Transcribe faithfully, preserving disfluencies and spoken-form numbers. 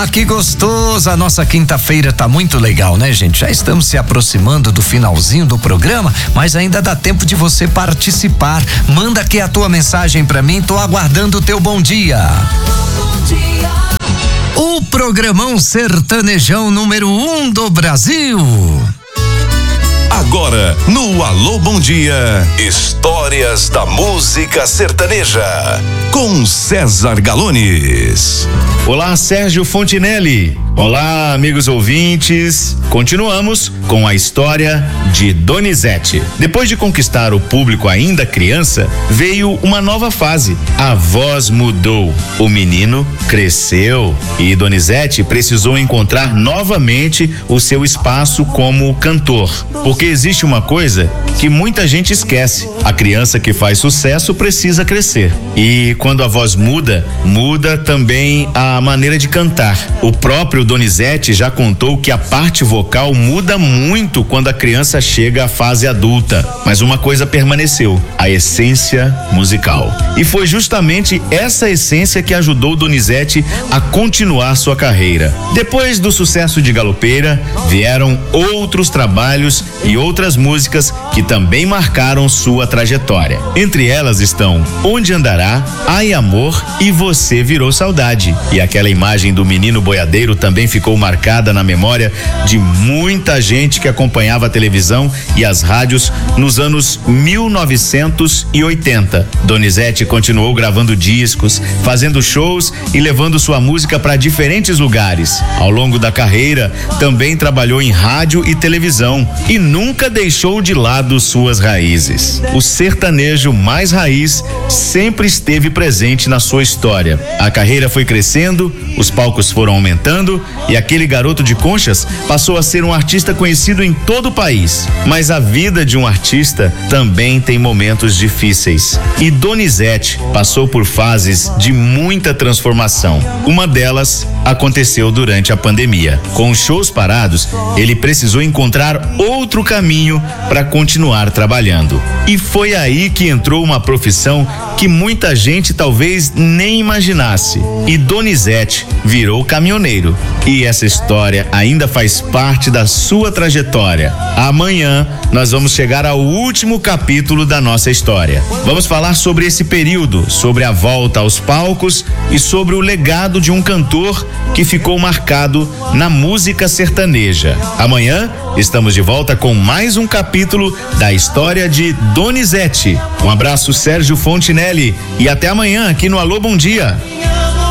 que gostoso! A nossa quinta-feira tá muito legal, né, gente? Já estamos se aproximando do finalzinho do programa, mas ainda dá tempo de você participar. Manda aqui a tua mensagem pra mim, tô aguardando o teu bom dia. Bom dia. O programão sertanejão número um do Brasil. Agora, no Alô Bom Dia, histórias da música sertaneja, com César Galones. Olá, Sérgio Fontinelli. Olá, amigos ouvintes. Continuamos com a história de Donizete. Depois de conquistar o público ainda criança, veio uma nova fase. A voz mudou. O menino cresceu e Donizete precisou encontrar novamente o seu espaço como cantor. Porque existe uma coisa que muita gente esquece: a criança que faz sucesso precisa crescer. E quando a voz muda, muda também a maneira de cantar. O próprio Donizete já contou que a parte vocal muda muito quando a criança chega à fase adulta, mas uma coisa permaneceu: a essência musical. E foi justamente essa essência que ajudou Donizete a continuar sua carreira. Depois do sucesso de Galopeira, vieram outros trabalhos e outras músicas que também marcaram sua trajetória. Entre elas estão Onde Andará, Ai Amor e Você Virou Saudade. E aquela imagem do menino boiadeiro também ficou marcada na memória de muita gente que acompanhava a televisão e as rádios nos anos mil novecentos e oitenta. Donizete continuou gravando discos, fazendo shows e levando sua música para diferentes lugares. Ao longo da carreira, também trabalhou em rádio e televisão e nunca deixou de lado suas raízes. O sertanejo mais raiz sempre esteve presente na sua história. A carreira foi crescendo, os palcos foram aumentando e aquele garoto de Conchas passou a ser um artista conhecido em todo o país. Mas a vida de um artista também tem momentos difíceis. E Donizete passou por fases de muita transformação. Uma delas aconteceu durante a pandemia. Com os shows parados, ele precisou encontrar outro caminho para continuar trabalhando. E foi aí que entrou uma profissão que muita gente talvez nem imaginasse. E Donizete virou caminhoneiro. E essa história ainda faz parte da sua trajetória. Amanhã nós vamos chegar ao último capítulo da nossa história. Vamos falar sobre esse período, sobre a volta aos palcos e sobre o legado de um cantor que ficou marcado na música sertaneja. Amanhã estamos de volta com mais um capítulo da história de Donizete. Um abraço, Sérgio Fontinelli, e até amanhã aqui no Alô Bom Dia.